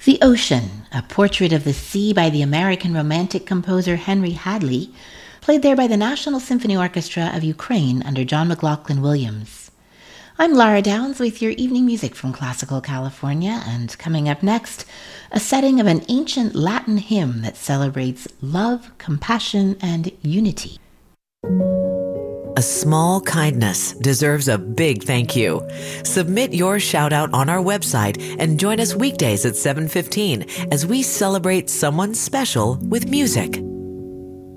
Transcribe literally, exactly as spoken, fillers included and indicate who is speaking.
Speaker 1: The Ocean, a portrait of the sea by the American Romantic composer Henry Hadley, played there by the National Symphony Orchestra of Ukraine under John McLaughlin Williams. I'm Lara Downs with your evening music from Classical California, and coming up next, a setting of an ancient Latin hymn that celebrates love, compassion, and unity.
Speaker 2: A small kindness deserves a big thank you. Submit your shout out on our website and join us weekdays at seven fifteen as we celebrate someone special with music.